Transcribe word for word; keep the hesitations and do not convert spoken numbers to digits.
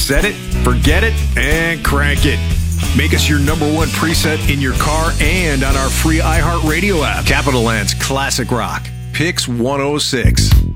Set it, forget it, and crank it. Make us your number one preset in your car and on our free iHeartRadio app. Capital Land's Classic Rock. Pix one oh six.